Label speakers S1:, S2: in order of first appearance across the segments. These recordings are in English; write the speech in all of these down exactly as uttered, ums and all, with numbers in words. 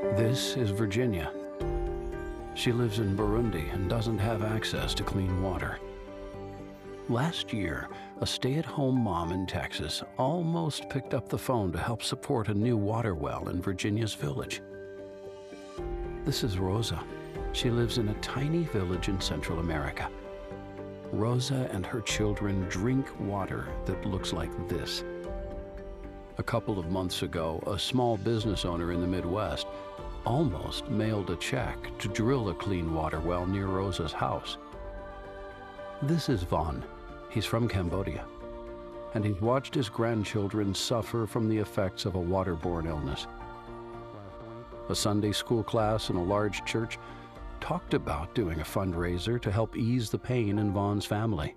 S1: This is Virginia. She lives in Burundi and doesn't have access to clean water. Last year, a stay-at-home mom in Texas almost picked up the phone to help support a new water well in Virginia's village. This is Rosa. She lives in a tiny village in Central America. Rosa and her children drink water that looks like this. A couple of months ago, a small business owner in the Midwest almost mailed a check to drill a clean water well near Rosa's house. This is Vaughn. He's from Cambodia, and he's watched his grandchildren suffer from the effects of a waterborne illness. A Sunday school class in a large church talked about doing a fundraiser to help ease the pain in Vaughn's family.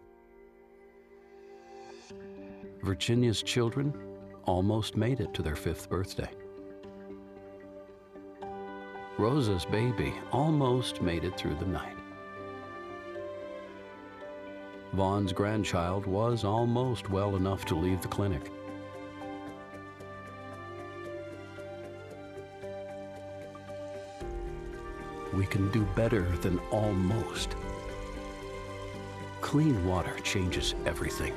S1: Virginia's children almost made it to their fifth birthday. Rosa's baby almost made it through the night. Vaughn's grandchild was almost well enough to leave the clinic. We can do better than almost. Clean water changes everything.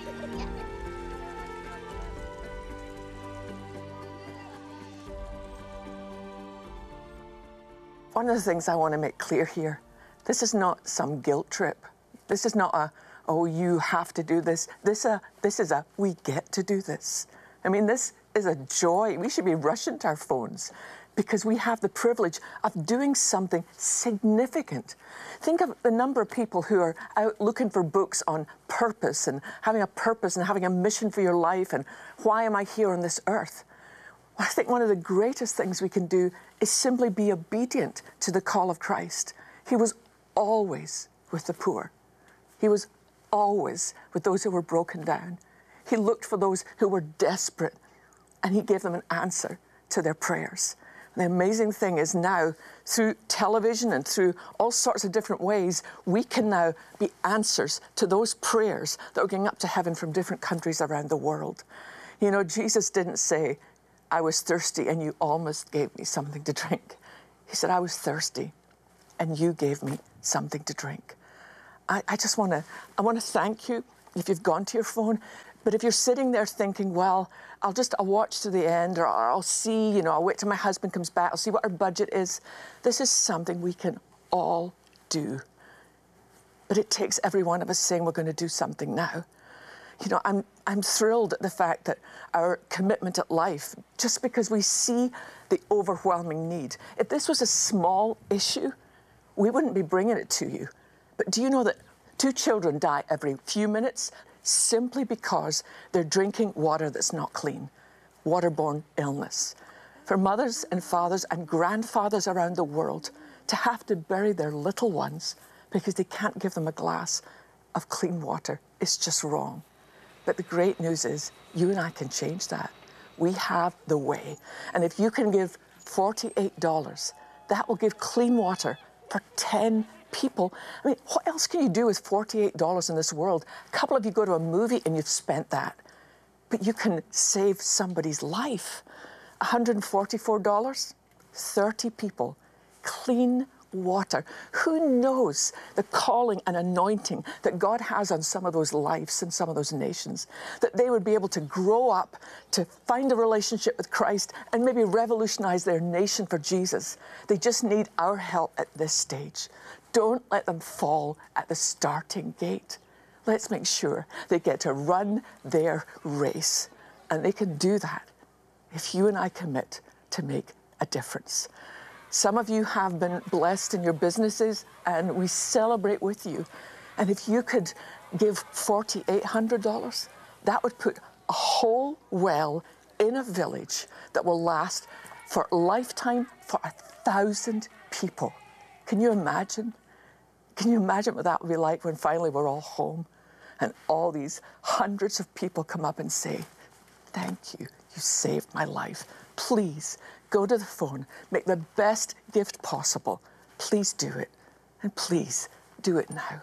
S2: One of the things I want to make clear here, this is not some guilt trip. This is not a, oh, you have to do this. This, a, this is a, we get to do this. I mean, this is a joy. We should be rushing to our phones because we have the privilege of doing something significant. Think of the number of people who are out looking for books on purpose and having a purpose and having a mission for your life and why am I here on this earth? Well, I think one of the greatest things we can do is simply be obedient to the call of Christ. He was always with the poor. He was always with those who were broken down. He looked for those who were desperate, and he gave them an answer to their prayers. And the amazing thing is now, through television and through all sorts of different ways, we can now be answers to those prayers that are going up to heaven from different countries around the world. You know, Jesus didn't say, I was thirsty and you almost gave me something to drink. He said, I was thirsty and you gave me something to drink. I, I just want to, I want to thank you if you've gone to your phone. But if you're sitting there thinking, well, I'll just, I'll watch to the end, or I'll see, you know, I'll wait till my husband comes back, I'll see what our budget is. This is something we can all do. But it takes every one of us saying we're going to do something now. You know, I'm, I'm thrilled at the fact that our commitment at Life, just because we see the overwhelming need. If this was a small issue, we wouldn't be bringing it to you. But do you know that two children die every few minutes simply because they're drinking water that's not clean? Waterborne illness. For mothers and fathers and grandfathers around the world to have to bury their little ones because they can't give them a glass of clean water is just wrong. But the great news is you and I can change that. We have the way. And if you can give forty-eight dollars, that will give clean water for ten people. I mean, what else can you do with forty-eight dollars in this world? A couple of you go to a movie and you've spent that. But you can save somebody's life. one hundred forty-four dollars, thirty people, clean water. Who knows the calling and anointing that God has on some of those lives and some of those nations, that they would be able to grow up to find a relationship with Christ and maybe revolutionize their nation for Jesus. They just need our help at this stage. Don't let them fall at the starting gate. Let's make sure they get to run their race, and they can do that if you and I commit to make a difference. Some of you have been blessed in your businesses, and we celebrate with you. And if you could give forty-eight hundred dollars, that would put a whole well in a village that will last for a lifetime for a thousand people. Can you imagine? Can you imagine what that would be like when finally we're all home and all these hundreds of people come up and say, thank you, you saved my life. Please go to the phone, make the best gift possible. Please do it, and please do it now.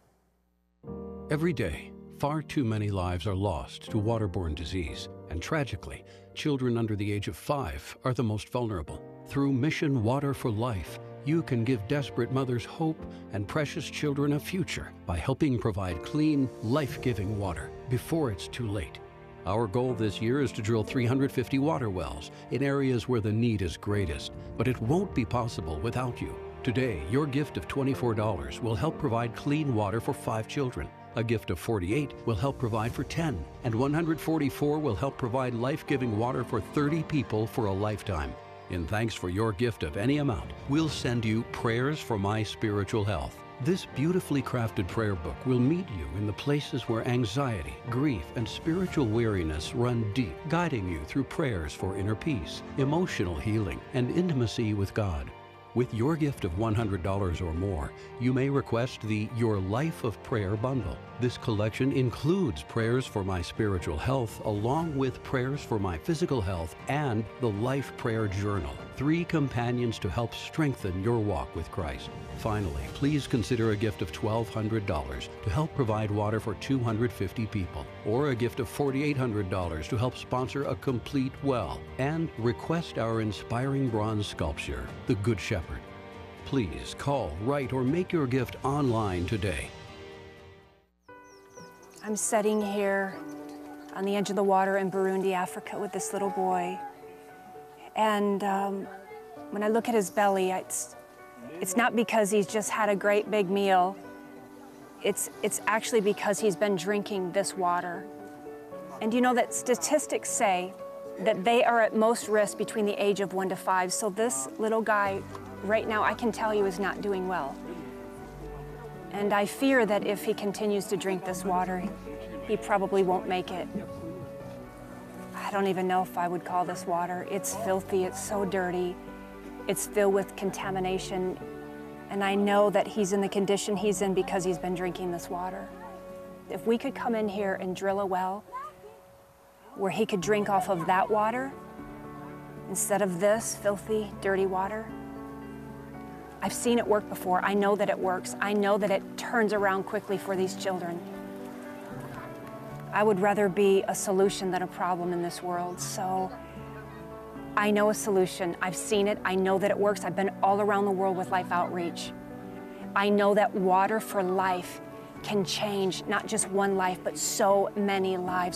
S1: Every day, far too many lives are lost to waterborne disease, and tragically, children under the age of five are the most vulnerable. Through Mission Water for Life, you can give desperate mothers hope and precious children a future by helping provide clean, life-giving water before it's too late. Our goal this year is to drill three hundred fifty water wells in areas where the need is greatest, but it won't be possible without you. Today, your gift of twenty-four dollars will help provide clean water for five children. A gift of forty-eight dollars will help provide for ten, and one hundred forty-four dollars will help provide life-giving water for thirty people for a lifetime. In thanks for your gift of any amount, we'll send you Prayers for My Spiritual Health. This beautifully crafted prayer book will meet you in the places where anxiety, grief, and spiritual weariness run deep, guiding you through prayers for inner peace, emotional healing, and intimacy with God. With your gift of one hundred dollars or more, you may request the Your Life of Prayer bundle. This collection includes Prayers for My Spiritual Health, along with Prayers for My Physical Health and the Life Prayer Journal, three companions to help strengthen your walk with Christ. Finally, please consider a gift of twelve hundred dollars to help provide water for two hundred fifty people, or a gift of four thousand eight hundred dollars to help sponsor a complete well, and request our inspiring bronze sculpture, The Good Shepherd. Please call, write, or make your gift online today.
S3: I'm sitting here on the edge of the water in Burundi, Africa, with this little boy. And um, when I look at his belly, it's, it's not because he's just had a great big meal. It's, it's actually because he's been drinking this water. And you know that statistics say that they are at most risk between the age of one to five. So this little guy right now, I can tell you, is not doing well. And I fear that if he continues to drink this water, he probably won't make it. I don't even know if I would call this water. It's filthy, it's so dirty, it's filled with contamination, and I know that he's in the condition he's in because he's been drinking this water. If we could come in here and drill a well where he could drink off of that water instead of this filthy, dirty water, I've seen it work before. I know that it works. I know that it turns around quickly for these children. I would rather be a solution than a problem in this world. So I know a solution. I've seen it. I know that it works. I've been all around the world with Life Outreach. I know that water for life can change not just one life, but so many lives.